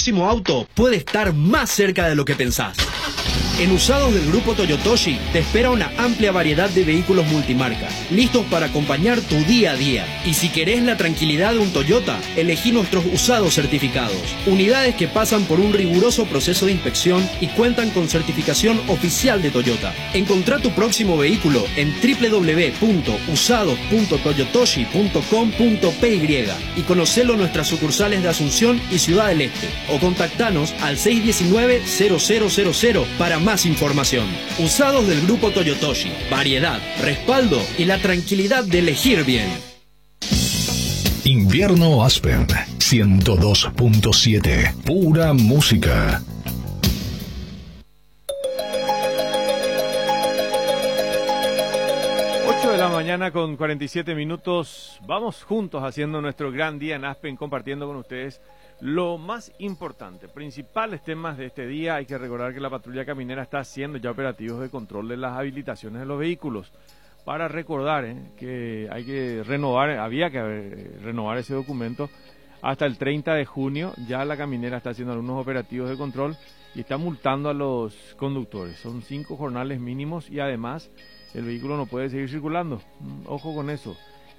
próximo auto puede estar más cerca de lo que pensás. En Usados del Grupo Toyotoshi te espera una amplia variedad de vehículos multimarca, listos para acompañar tu día a día. Y si querés la tranquilidad de un Toyota, elegí nuestros usados certificados. Unidades que pasan por un riguroso proceso de inspección y cuentan con certificación oficial de Toyota. Encontrá tu próximo vehículo en www.usados.toyotoshi.com.py y conocelo en nuestras sucursales de Asunción y Ciudad del Este. O contactanos al 619-0000 para más información. Usados del Grupo Toyotoshi. Variedad, respaldo y la tranquilidad de elegir bien. Invierno Aspen 102.7. Pura música. 8 de la mañana con 47 minutos. Vamos juntos haciendo nuestro gran día en Aspen, compartiendo con ustedes lo más importante, principales temas de este día. Hay que recordar que la patrulla caminera está haciendo ya operativos de control de las habilitaciones de los vehículos. Para recordar que hay que renovar, había que renovar ese documento hasta el 30 de junio. Ya la caminera está haciendo algunos operativos de control y está multando a los conductores. Son 5 jornales mínimos y además el vehículo no puede seguir circulando. Ojo con eso.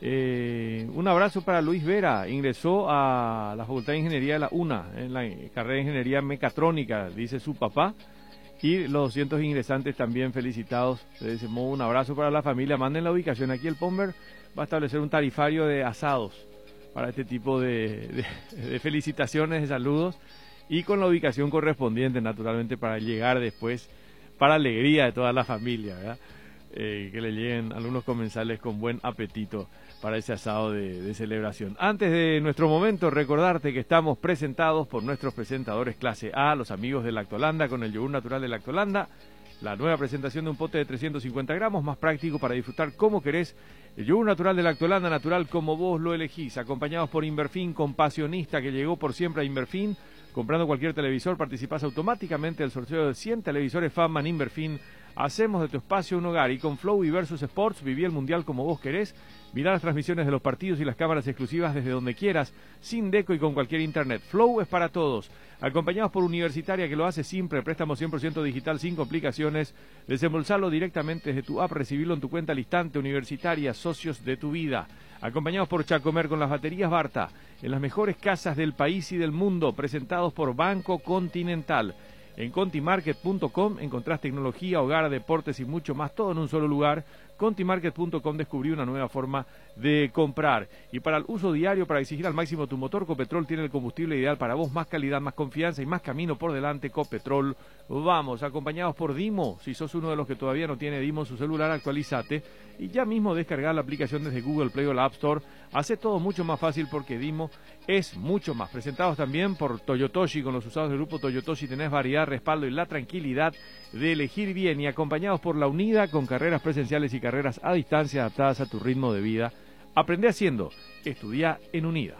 Un abrazo para Luis Vera, ingresó a la Facultad de Ingeniería de la UNA, en la carrera de Ingeniería Mecatrónica, dice su papá, y los 200 ingresantes también felicitados. De ese modo, un abrazo para la familia. Manden la ubicación. Aquí el Pomber va a establecer un tarifario de asados para este tipo de felicitaciones, de saludos, y con la ubicación correspondiente, naturalmente, para llegar después, para alegría de toda la familia, ¿verdad? Que le lleguen algunos comensales con buen apetito para ese asado de celebración. Antes de nuestro momento, recordarte que estamos presentados por nuestros presentadores clase A, los amigos de Lactolanda, con el yogur natural de Lactolanda, la nueva presentación de un pote de 350 gramos, más práctico para disfrutar como querés. El yogur natural de Lactolanda, natural como vos lo elegís, acompañados por Inverfin, compasionista que llegó por siempre a Inverfin. Comprando cualquier televisor participás automáticamente del sorteo de 100 televisores Famman Inverfin. Hacemos de tu espacio un hogar, y con Flow y Versus Sports viví el mundial como vos querés. Mirá las transmisiones de los partidos y las cámaras exclusivas desde donde quieras, sin deco y con cualquier internet. Flow es para todos. Acompañados por Universitaria, que lo hace simple, préstamo 100% digital sin complicaciones. Desembolsalo directamente desde tu app, recibirlo en tu cuenta al instante. Universitaria, socios de tu vida. Acompañados por Chacomer con las baterías Barta, en las mejores casas del país y del mundo, presentados por Banco Continental. En contimarket.com encontrás tecnología, hogar, deportes y mucho más, todo en un solo lugar. Contimarket.com descubrí una nueva forma de comprar. Y para el uso diario, para exigir al máximo tu motor, Copetrol tiene el combustible ideal para vos. Más calidad, más confianza y más camino por delante. Copetrol, vamos. Acompañados por Dimo. Si sos uno de los que todavía no tiene Dimo en su celular, actualizate y ya mismo descargar la aplicación desde Google Play o la App Store. Hace todo mucho más fácil porque Dimo es mucho más. Presentados también por Toyotoshi. Con los usados del grupo Toyotoshi tenés variedad, respaldo y la tranquilidad de elegir bien. Y acompañados por La Unida, con carreras presenciales y carreras a distancia adaptadas a tu ritmo de vida. Aprende haciendo, estudia en Unida.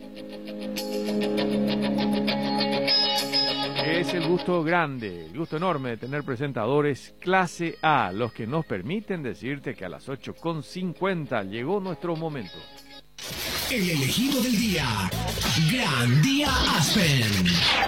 Es el gusto grande, el gusto enorme de tener presentadores clase A, los que nos permiten decirte que a las 8:50 llegó nuestro momento. El elegido del día. Gran Día Aspen.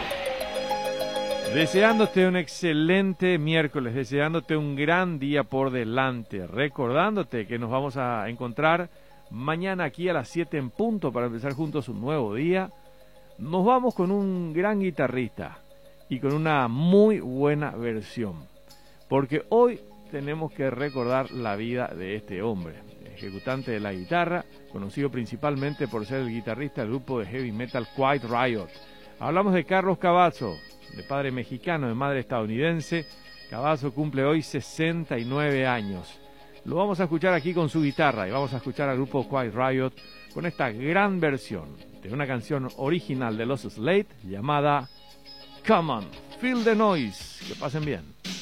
Deseándote un excelente miércoles, deseándote un gran día por delante, recordándote que nos vamos a encontrar mañana aquí a las 7 en punto para empezar juntos un nuevo día. Nos vamos con un gran guitarrista y con una muy buena versión, porque hoy tenemos que recordar la vida de este hombre, ejecutante de la guitarra, conocido principalmente por ser el guitarrista del grupo de heavy metal Quiet Riot. Hablamos de Carlos Cavazo, de padre mexicano, de madre estadounidense. Cavazo cumple hoy 69 años. Lo vamos a escuchar aquí con su guitarra y vamos a escuchar al grupo Quiet Riot con esta gran versión de una canción original de los Slade llamada Come On, Feel the Noise. Que pasen bien.